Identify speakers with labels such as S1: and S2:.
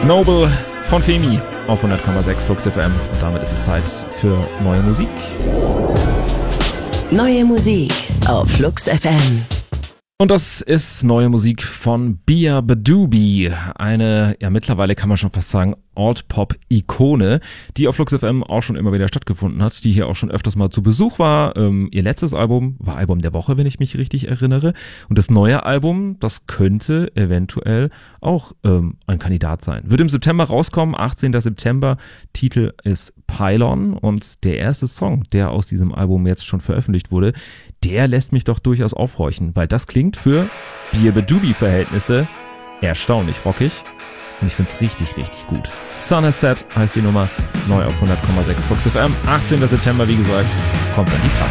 S1: Noble von Femi auf 100,6 Flux FM. Und damit ist es Zeit für neue Musik.
S2: Neue Musik auf Flux FM.
S1: Und das ist neue Musik von Bia Badoobie, eine, ja mittlerweile kann man schon fast sagen, Alt-Pop-Ikone, die auf Flux FM auch schon immer wieder stattgefunden hat, die hier auch schon öfters mal zu Besuch war. Ihr letztes Album war Album der Woche, wenn ich mich richtig erinnere. Und das neue Album, das könnte eventuell auch ein Kandidat sein. Wird im September rauskommen, 18. September. Titel ist Pylon und der erste Song, der aus diesem Album jetzt schon veröffentlicht wurde, der lässt mich doch durchaus aufhorchen, weil das klingt für Bia Badoobie-Verhältnisse erstaunlich rockig. Und ich find's richtig, richtig gut. Sun Has Set heißt die Nummer, neu auf 100,6 Flux FM. 18. September, wie gesagt, kommt dann die Platte.